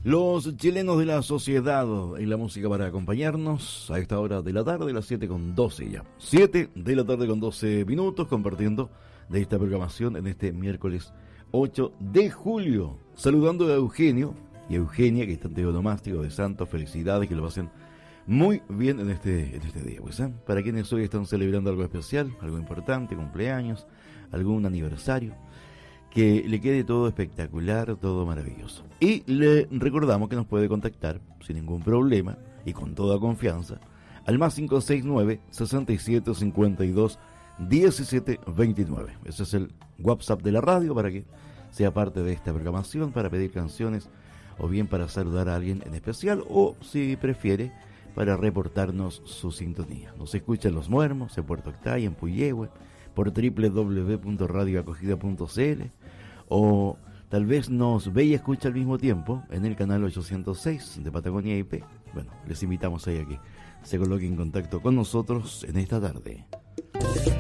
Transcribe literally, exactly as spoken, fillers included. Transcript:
Los chilenos de la sociedad en la música para acompañarnos a esta hora de la tarde, las siete con doce ya. siete de la tarde con doce minutos, compartiendo de esta programación en este miércoles ocho de julio. Saludando a Eugenio y Eugenia, que están de onomástico de Santos. Felicidades, que lo pasen muy bien en este, en este día. Pues, ¿eh? Para quienes hoy están celebrando algo especial, algo importante, cumpleaños, algún aniversario, que le quede todo espectacular, todo maravilloso. Y le recordamos que nos puede contactar sin ningún problema y con toda confianza al más cinco seis nueve, sesenta y siete, cincuenta y dos, diecisiete, veintinueve. Ese es el WhatsApp de la radio para que sea parte de esta programación, para pedir canciones o bien para saludar a alguien en especial, o si prefiere para reportarnos su sintonía. Nos escuchan Los Muermos, en Puerto Octay, en Puyehue, por doble u doble u doble u punto radio acogida punto c l, o tal vez nos ve y escucha al mismo tiempo en el canal ochocientos seis de Patagonia I P. Bueno, les invitamos ahí a que se coloquen en contacto con nosotros en esta tarde.